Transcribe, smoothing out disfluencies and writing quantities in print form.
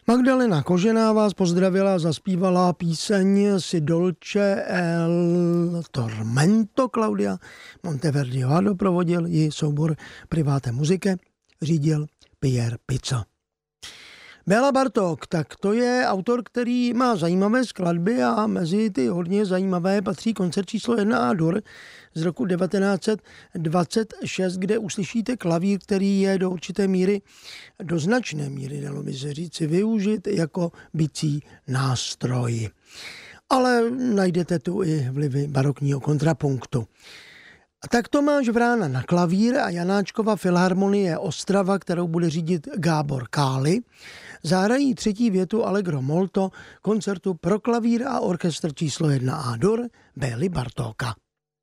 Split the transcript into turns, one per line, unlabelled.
Magdalena Kožená vás pozdravila, zaspívala píseň Si dolce el tormento. Claudia Monteverdiho a doprovodil ji soubor Private Musiche, řídil Pierre Pizzo. Béla Bartók, tak to je autor, který má zajímavé skladby a mezi ty hodně zajímavé patří koncert číslo 1 A-dur z roku 1926, kde uslyšíte klavír, který je do určité míry, do značné míry, dalo by se říci, využit jako bicí nástroj. Ale najdete tu i vlivy barokního kontrapunktu. A tak Tomáš Vrána na klavír a Janáčkova filharmonie Ostrava, kterou bude řídit Gábor Káli, zahrají třetí větu Allegro molto koncertu pro klavír a orchestr číslo 1 A-dur Bély Bartóka.